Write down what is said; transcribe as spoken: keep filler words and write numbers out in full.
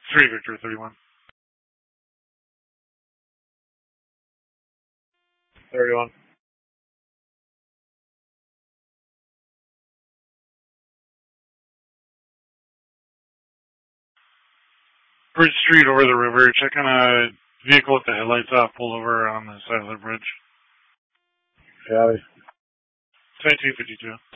Three Victor thirty-one. thirty-one. Bridge Street over the river. Check on a vehicle with the headlights off. Pull over on the side of the bridge. Copy. twenty-two fifty-two.